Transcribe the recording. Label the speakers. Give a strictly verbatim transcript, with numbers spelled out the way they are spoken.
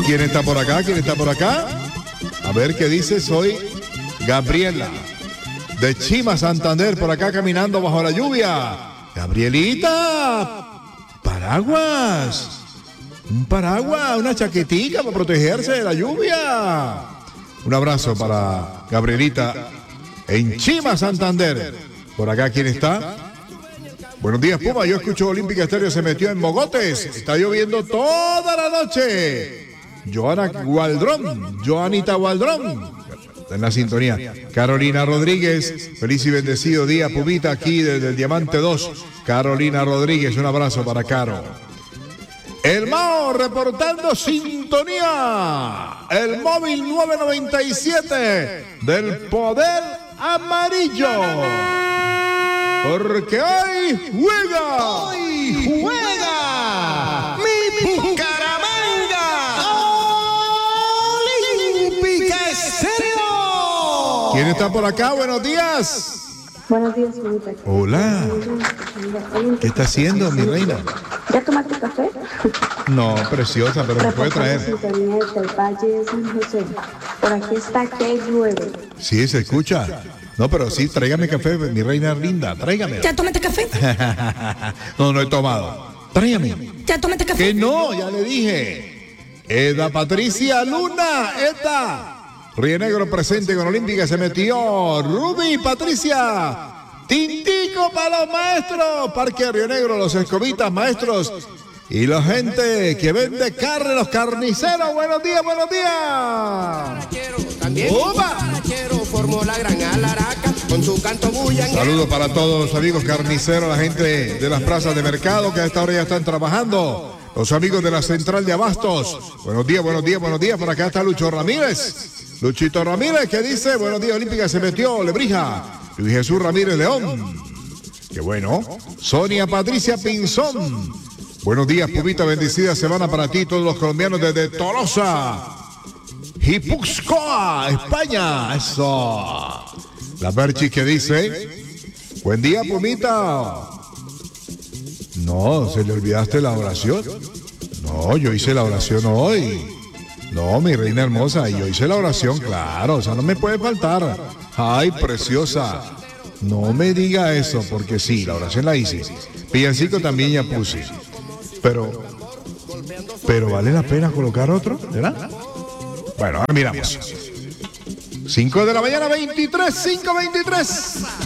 Speaker 1: ¿Quién está por acá? ¿Quién está por acá? A ver qué dice. Soy Gabriela, de Chima, Santander, por acá caminando bajo la lluvia. Gabrielita, paraguas. Un paraguas, una chaquetica para protegerse de la lluvia. Un abrazo para Gabrielita en Chima, Santander. Por acá, ¿quién está? Buenos días, Puma. Yo escucho Olímpica Estéreo, se metió en Mogotes. Está lloviendo toda la noche. Joana Gualdrón, Joanita Gualdrón, en la sintonía. Carolina Rodríguez, feliz y bendecido día, Pumita, aquí desde el Diamante dos. Carolina Rodríguez, un abrazo para Caro. El Mao reportando sintonía. El móvil nueve noventa y siete del Poder Amarillo. Porque hoy juega.
Speaker 2: Hoy juega. Mi Bucaramanga. Olímpica Estéreo.
Speaker 1: ¿Quién está por acá? Buenos días.
Speaker 3: Buenos días, señorita.
Speaker 1: Hola. ¿Qué está haciendo, mi reina?
Speaker 3: ¿Ya tomaste café?
Speaker 1: No, preciosa, pero me puede traer.
Speaker 3: Sintonía del Valle de San José. Por aquí está que llueve.
Speaker 1: Sí, se escucha. No, pero sí, tráigame café, mi reina linda, tráigame.
Speaker 4: ¿Ya tomaste café?
Speaker 1: No, no he tomado. Tráigame.
Speaker 4: ¿Ya tomaste café?
Speaker 1: Que no, ya le dije. Eda Patricia Luna, Eda. Río Negro presente con Olímpica, se metió. Ruby, Patricia. Tintico para los maestros. Parque Río Negro, los escobitas, maestros. Y la gente que vende carne, los carniceros. Buenos días, buenos días.
Speaker 2: También formó la gran alaraca con su canto bullanguero.
Speaker 1: Saludos para todos los amigos carniceros, la gente de las plazas de mercado que a esta hora ya están trabajando. Los amigos de la central de abastos. Buenos días, buenos días, buenos días. Por acá está Lucho Ramírez. Luchito Ramírez que dice, buenos días, Olímpica se metió, Lebrija. Luis Jesús Ramírez León. Qué bueno. Sonia Patricia Pinzón. Buenos días, Pumita, bendecida semana para ti, todos los colombianos desde Tolosa. Guipúzcoa, España. Eso. La Berchi que dice, buen día, Pumita. No, ¿se le olvidaste la oración? No, yo hice la oración hoy. No, mi reina hermosa, yo hice la oración, claro, o sea, no me puede faltar. Ay, preciosa. No me diga eso, porque sí, la oración la hice. Villancico también ya puse. Pero, pero ¿vale la pena colocar otro? ¿Verdad? Bueno, ahora miramos. cinco de la mañana, veintitrés, cinco veintitrés.